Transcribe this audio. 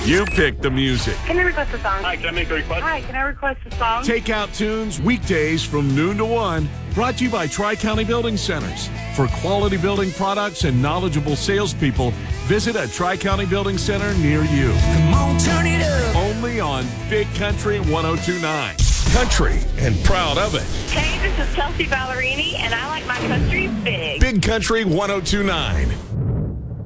You pick the music. Can I request a song? Hi, can I make a request? Hi, can I request a song? Take out tunes weekdays from noon to 1. Brought to you by Tri-County Building Centers. For quality building products and knowledgeable salespeople, visit a Tri-County Building Center near you. Come on, turn it up. Only on Big Country 102.9. Country and proud of it. Hey, this is Kelsey Ballerini, and I like my country big. Big Country 102.9.